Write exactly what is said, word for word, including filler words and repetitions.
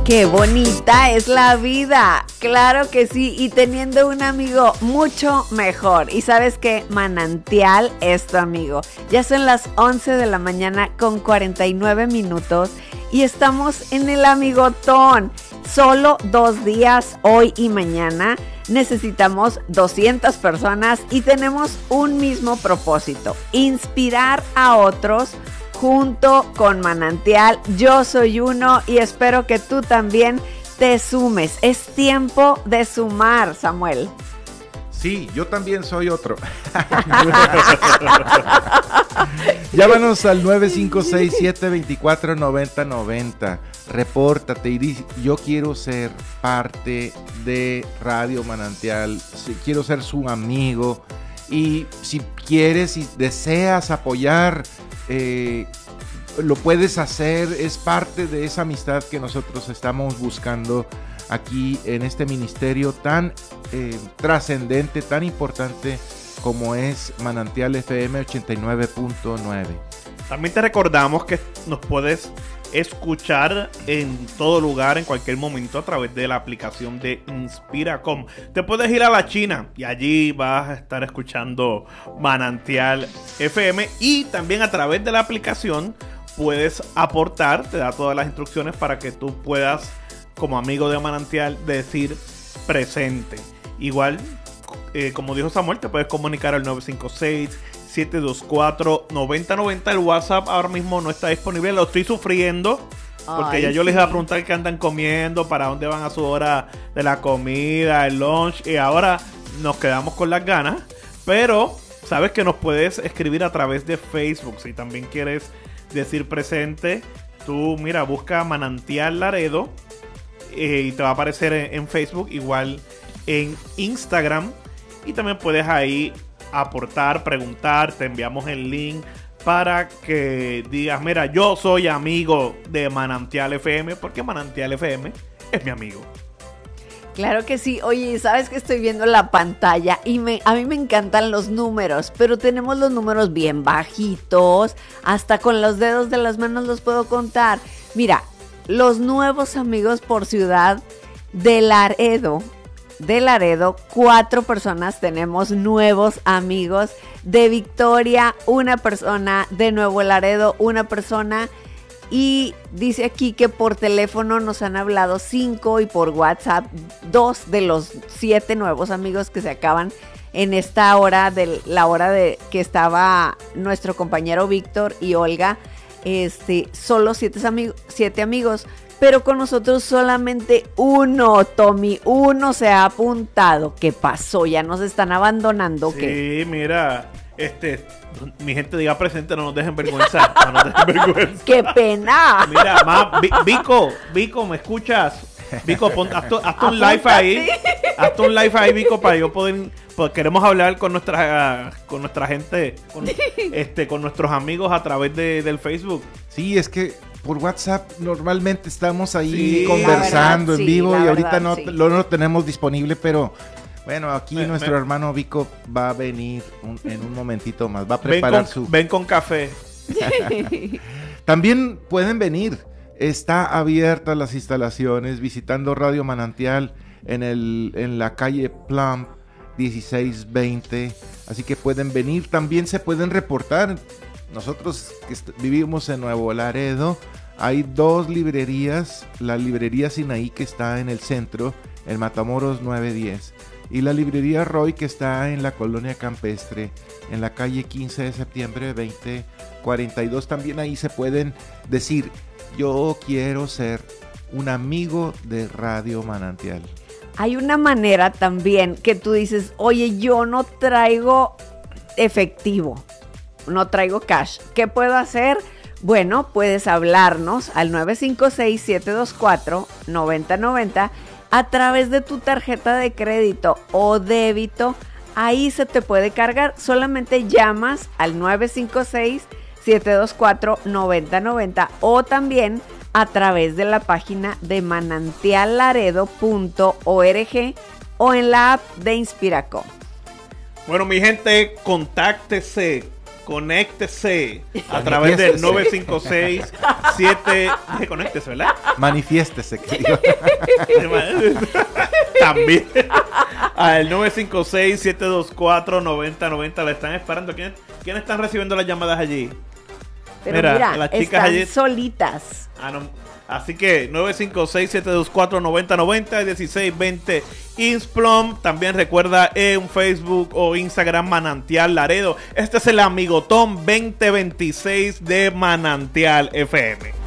Qué bonita es la vida, claro que sí, y teniendo un amigo mucho mejor. Y sabes que Manantial es tu amigo. Ya son las once de la mañana con cuarenta y nueve minutos y estamos en el Amigotón. Solo dos días, hoy y mañana. Necesitamos doscientas personas y tenemos un mismo propósito: inspirar a otros. Junto con Manantial, yo soy uno y espero que tú también te sumes. Es tiempo de sumar, Samuel. Sí, yo también soy otro. Llámanos al nueve cinco seis, siete dos cuatro, nueve cero nueve cero. Repórtate y di, yo quiero ser parte de Radio Manantial, quiero ser su amigo. Y si quieres y deseas apoyar, eh, lo puedes hacer. Es parte de esa amistad que nosotros estamos buscando aquí en este ministerio tan eh, trascendente, tan importante como es Manantial F M ochenta y nueve punto nueve. También te recordamos que nos puedes escuchar en todo lugar, en cualquier momento, a través de la aplicación de Inspiracom. Te puedes ir a la China y allí vas a estar escuchando Manantial F M, y también a través de la aplicación puedes aportar, te da todas las instrucciones para que tú puedas, como amigo de Manantial, decir presente. Igual, eh, como dijo Samuel, te puedes comunicar al nueve cinco seis, siete dos cuatro, nueve cero nueve cero. El WhatsApp ahora mismo no está disponible, lo estoy sufriendo porque Ay, ya yo sí. les iba a preguntar qué andan comiendo, para dónde van a su hora de la comida, el lunch, y ahora nos quedamos con las ganas. Pero sabes que nos puedes escribir a través de Facebook. Si también quieres decir presente, tú mira, busca Manantial Laredo eh, y te va a aparecer en, en Facebook, igual en Instagram, y también puedes ahí aportar, preguntar. Te enviamos el link para que digas, mira, yo soy amigo de Manantial F M, porque Manantial F M es mi amigo. Claro que sí. Oye, ¿sabes que estoy viendo la pantalla? Y me, a mí me encantan los números, pero tenemos los números bien bajitos, hasta con los dedos de las manos los puedo contar. Mira, los nuevos amigos por ciudad de Laredo, de Laredo, cuatro personas tenemos nuevos amigos. De Victoria, una persona. De Nuevo Laredo, una persona. Y dice aquí que por teléfono nos han hablado cinco y por WhatsApp dos de los siete nuevos amigos que se acaban en esta hora, de la hora de que estaba nuestro compañero Víctor y Olga. Este, solo siete, amig- siete amigos. Pero con nosotros solamente uno, Tommy, uno se ha apuntado. ¿Qué pasó? ¿Ya nos están abandonando? Sí, ¿qué? mira, este, mi gente, diga presente, no nos dejen vergüenza. No nos dejen vergüenza. ¡Qué pena! Mira, ma, Vi- Vico, Vico, ¿me escuchas? Vico, pon, haz, tu, haz tu un live ahí. Haz tu un live ahí, Vico, para yo poder. Pues queremos hablar con nuestra, con nuestra gente, con, este, con nuestros amigos a través de, del Facebook. Sí, es que por WhatsApp normalmente estamos ahí Sí, conversando verdad, en sí, vivo, y ahorita verdad, no, sí. lo, no lo tenemos disponible, pero bueno, aquí Me- nuestro me- hermano Vico va a venir un- en un momentito más, va a Ven preparar con, su... ven con café. También pueden venir, está abiertas las instalaciones visitando Radio Manantial en, el, en la calle Plum dieciséis veinte, así que pueden venir. También se pueden reportar. Nosotros que est- vivimos en Nuevo Laredo, hay dos librerías: la librería Sinaí, que está en el centro, en Matamoros nueve diez, y la librería Roy, que está en la colonia campestre, en la calle quince de septiembre veinte cuarenta y dos. También ahí se pueden decir, yo quiero ser un amigo de Radio Manantial. Hay una manera también que tú dices, oye, yo no traigo efectivo, no traigo cash. ¿Qué puedo hacer? Bueno, puedes hablarnos al nueve cinco seis, siete dos cuatro, nueve cero nueve cero a través de tu tarjeta de crédito o débito. Ahí se te puede cargar. Solamente llamas al nueve cinco seis, siete dos cuatro, nueve cero nueve cero o también a través de la página de manantial laredo punto org o en la app de Inspiracom. Bueno, mi gente, contáctese conéctese a través del nueve cinco seis siete... Dije conéctese, ¿verdad? Manifiéstese, querido. También al nueve cinco seis siete dos cuatro nueve cero nueve cero. Le están esperando. ¿Quiénes, ¿Quiénes están recibiendo las llamadas allí? Pero mira, mira las chicas están allí solitas. Ah, no. Así que nueve cinco seis siete dos cuatro nueve cero nueve cero, dieciséis veinte Insplum. También recuerda en Facebook o Instagram Manantial Laredo. Este es el Amigotón veinte veintiséis de Manantial F M.